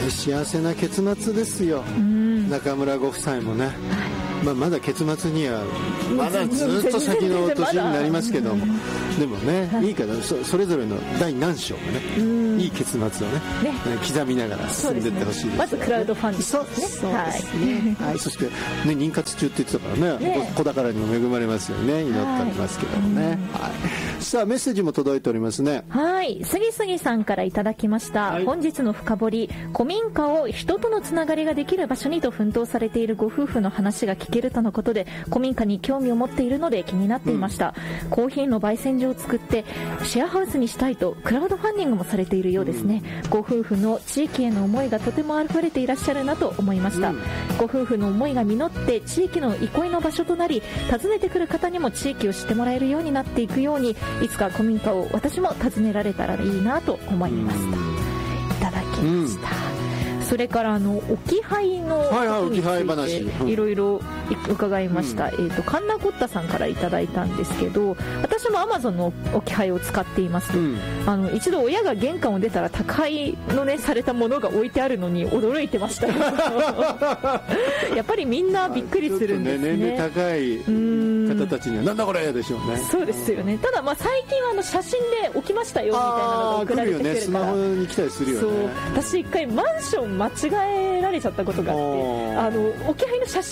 幸せな結末ですよ、中村ご夫妻もね、まだ結末にはまだずっと先の年になりますけども、でもね、いいから それぞれの第何章もね、いい結末をね刻みながら進んでいってほしいですよね。 まずクラウドファンディングですね。 はい、そして、ね、妊活中って言ってたからね、子宝にも恵まれますようにね、祈っておりますけどもね、さあメッセージも届いておりますね。 はい、すぎすぎさんからいただきました、本日の深掘り、古民家を人とのつながりができる場所にと奮闘されているご夫婦の話が聞けるとのことで、古民家に興味を持っているので気になっていました、コーヒーの焙煎所を作ってシェアハウスにしたいとクラウドファンディングもされているようですね、ご夫婦の地域への思いがとても溢れていらっしゃるなと思いました、ご夫婦の思いが実って地域の憩いの場所となり、訪ねてくる方にも地域を知ってもらえるようになっていくように、いつか古民家を私も訪ねられたらいいなと思いました、いただきました、それから置き配のことについていろいろ伺いました、カンナコッタさんからいただいたんですけど、私も Amazon の置き配を使っていますと、一度親が玄関を出たら宅配のねされたものが置いてあるのに驚いてましたよやっぱりみんなびっくりするんですね、 年齢高い方たちにはなんだこれでしょうね。 そうですよね。ただ最近は写真で置きましたよみたいなのが送られてくるから、 スマホに来たりするよね。 そう、私一回マンション間違えられちゃったことがあって、置き配の写真